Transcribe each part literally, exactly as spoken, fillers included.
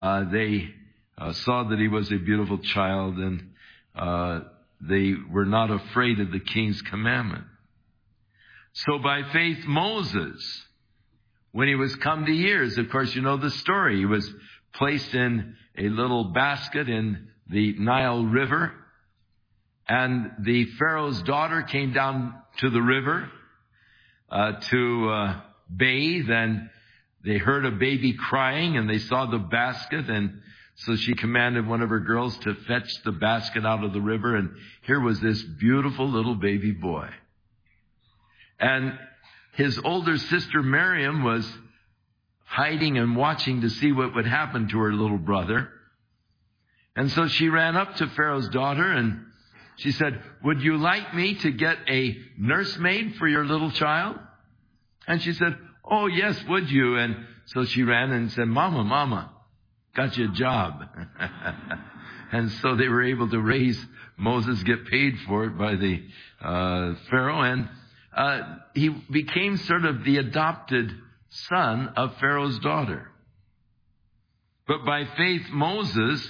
uh, they uh, saw that he was a beautiful child, and uh, they were not afraid of the king's commandment. So by faith, Moses, when he was come to years, of course, you know the story. He was placed in a little basket in the Nile River, and the Pharaoh's daughter came down to the river uh, to uh, bathe, and they heard a baby crying, and they saw the basket, and so she commanded one of her girls to fetch the basket out of the river, and here was this beautiful little baby boy. And his older sister Miriam was hiding and watching to see what would happen to her little brother. And so she ran up to Pharaoh's daughter and she said, "Would you like me to get a nursemaid for your little child?" And she said, "Oh, yes, would you?" And so she ran and said, "Mama, Mama, got you a job." And so they were able to raise Moses, get paid for it by the uh, Pharaoh, and uh, he became sort of the adopted son of Pharaoh's daughter. But by faith, Moses,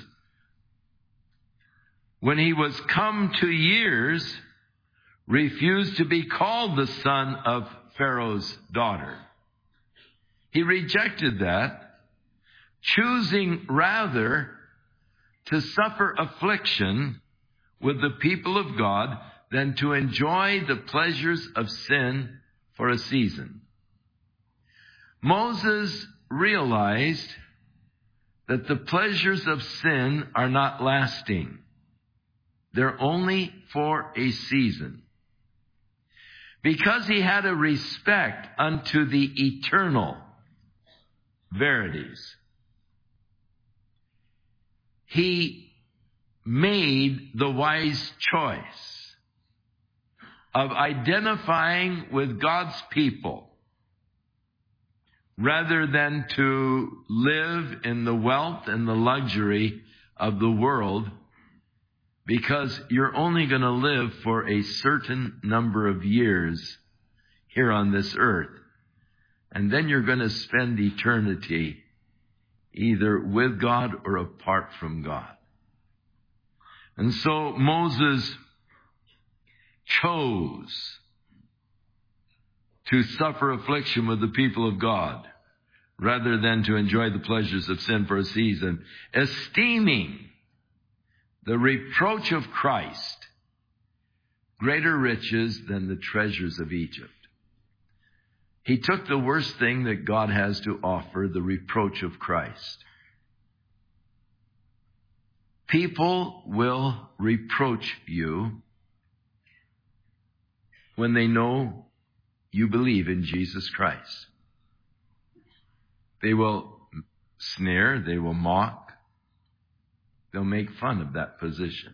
when he was come to years, refused to be called the son of Pharaoh's daughter. He rejected that, choosing rather to suffer affliction with the people of God than to enjoy the pleasures of sin for a season. Moses realized that the pleasures of sin are not lasting. They're only for a season. Because he had a respect unto the eternal verities, he made the wise choice of identifying with God's people rather than to live in the wealth and the luxury of the world, because you're only going to live for a certain number of years here on this earth. And then you're going to spend eternity either with God or apart from God. And so Moses chose to suffer affliction with the people of God rather than to enjoy the pleasures of sin for a season, esteeming the reproach of Christ greater riches than the treasures of Egypt. He took the worst thing that God has to offer, the reproach of Christ. People will reproach you when they know you believe in Jesus Christ. They will sneer, they will mock, they'll make fun of that position.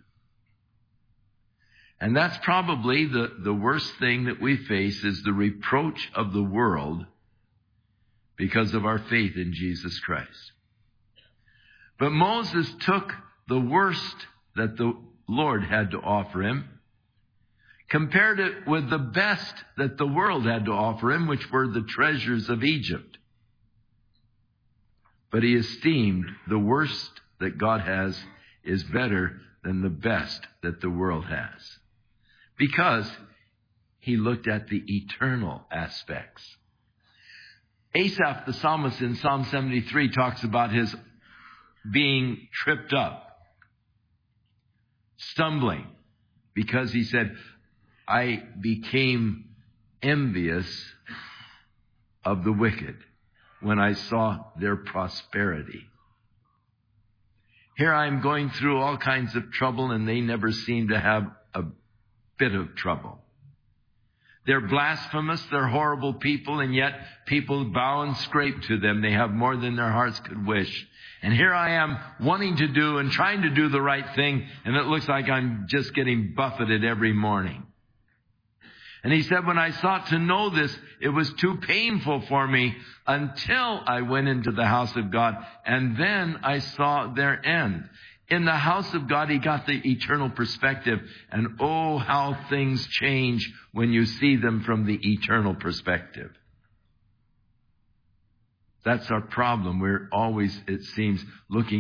And that's probably the, the worst thing that we face, is the reproach of the world because of our faith in Jesus Christ. But Moses took the worst that the Lord had to offer him, compared it with the best that the world had to offer him, which were the treasures of Egypt. But he esteemed the worst that God has is better than the best that the world has, because he looked at the eternal aspects. Asaph, the psalmist, in Psalm seventy-three talks about his being tripped up, stumbling, because he said, "I became envious of the wicked when I saw their prosperity." Here I am going through all kinds of trouble, and they never seem to have a bit of trouble. They're blasphemous, they're horrible people, and yet people bow and scrape to them. They have more than their hearts could wish. And here I am wanting to do and trying to do the right thing, and it looks like I'm just getting buffeted every morning. And he said, when I sought to know this, it was too painful for me until I went into the house of God, and then I saw their end. In the house of God, he got the eternal perspective, and oh, how things change when you see them from the eternal perspective. That's our problem. We're always, it seems, looking